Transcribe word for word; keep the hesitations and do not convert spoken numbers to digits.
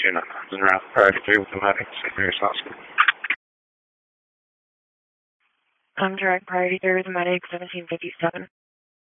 two nine nine, en route priority three with the medic, Saint Mary's Hospital. I'm direct priority three with the medic, seventeen fifty-seven.